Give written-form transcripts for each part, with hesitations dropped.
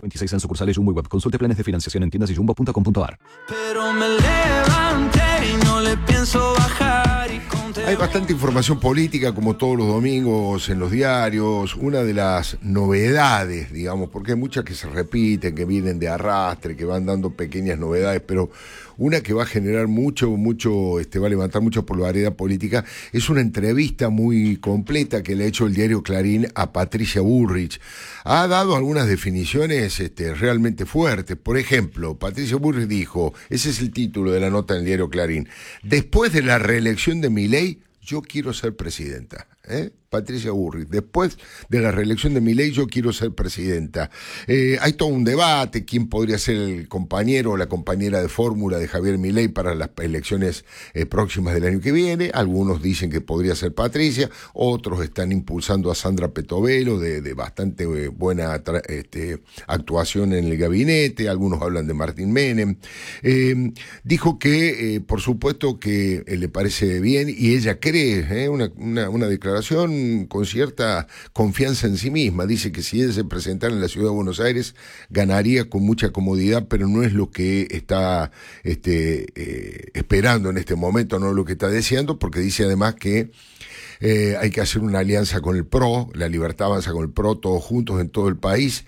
26 en sucursales Jumbo y Web. Consulte planes de financiación en tiendas y jumbo.com.ar. Pero me levanté y no le pienso bajar. Hay bastante información política, como todos los domingos en los diarios. Una de las novedades, digamos, porque hay muchas que se repiten, que vienen de arrastre, que van dando pequeñas novedades, pero una que va a generar va a levantar mucha popularidad política, es una entrevista muy completa que le ha hecho el diario Clarín a Patricia Bullrich. Ha dado algunas definiciones realmente fuertes. Por ejemplo, Patricia Bullrich dijo, ese es el título de la nota del diario Clarín: después de la reelección de Milei, yo quiero ser presidenta. Patricia Bullrich, después de la reelección de Milei, yo quiero ser presidenta. Hay todo un debate, quién podría ser el compañero o la compañera de fórmula de Javier Milei para las elecciones próximas del año que viene. Algunos dicen que podría ser Patricia, otros están impulsando a Sandra Petovelo, de bastante buena actuación en el gabinete. Algunos hablan de Martín Menem. Dijo que, por supuesto, que le parece bien, y ella cree, una declaración con cierta confianza en sí misma. Dice que si ella se presentara en la ciudad de Buenos Aires, ganaría con mucha comodidad, pero no es lo que está esperando en este momento, no es lo que está deseando, porque dice además que hay que hacer una alianza con el PRO, la Libertad Avanza con el PRO, todos juntos en todo el país.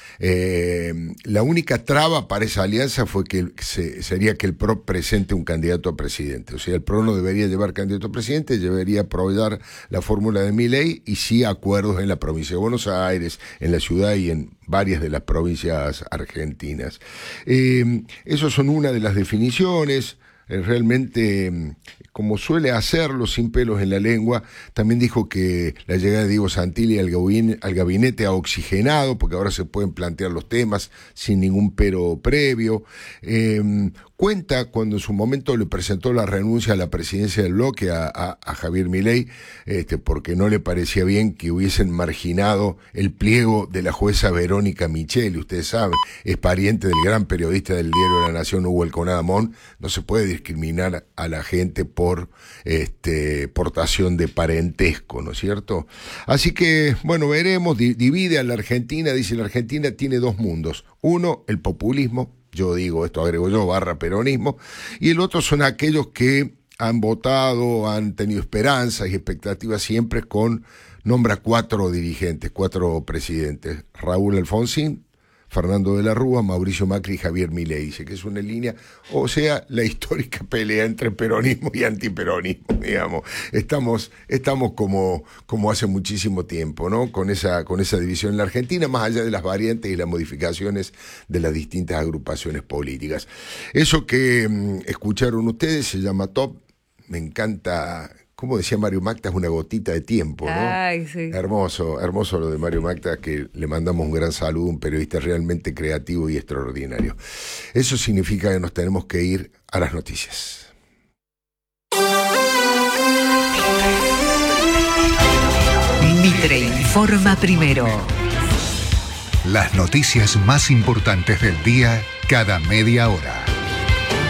La única traba para esa alianza fue que sería que el PRO presente un candidato a presidente. O sea, el PRO no debería llevar candidato a presidente, debería apoyar la fórmula de Milei, y sí acuerdos en la provincia de Buenos Aires, en la ciudad y en varias de las provincias argentinas. Esas son una de las definiciones. Realmente, como suele hacerlo, sin pelos en la lengua. También dijo que la llegada de Diego Santilli al gabinete ha oxigenado, porque ahora se pueden plantear los temas sin ningún pero previo. Cuenta cuando en su momento le presentó la renuncia a la presidencia del bloque a Javier Milei, porque no le parecía bien que hubiesen marginado el pliego de la jueza Verónica Micheli. Ustedes saben, es pariente del gran periodista del diario La Nación, Hugo Elconá Amón. No se puede discriminar a la gente por portación de parentesco, ¿no es cierto? Así que, bueno, veremos. Divide a la Argentina. Dice, la Argentina tiene dos mundos. Uno, el populismo, yo digo, esto agrego yo, / peronismo, y el otro son aquellos que han votado, han tenido esperanzas y expectativas siempre nombra 4 dirigentes, 4 presidentes: Raúl Alfonsín, Fernando de la Rúa, Mauricio Macri y Javier Milei. Dice que es una línea, o sea, la histórica pelea entre peronismo y antiperonismo, digamos. Estamos como hace muchísimo tiempo, ¿no? Con esa división en la Argentina, más allá de las variantes y las modificaciones de las distintas agrupaciones políticas. Eso que escucharon ustedes se llama Top. Me encanta. Como decía Mario Macta, es una gotita de tiempo, ¿no? Ay, sí. Hermoso lo de Mario Macta, que le mandamos un gran saludo, un periodista realmente creativo y extraordinario. Eso significa que nos tenemos que ir a las noticias. Mitre informa primero. Las noticias más importantes del día, cada media hora.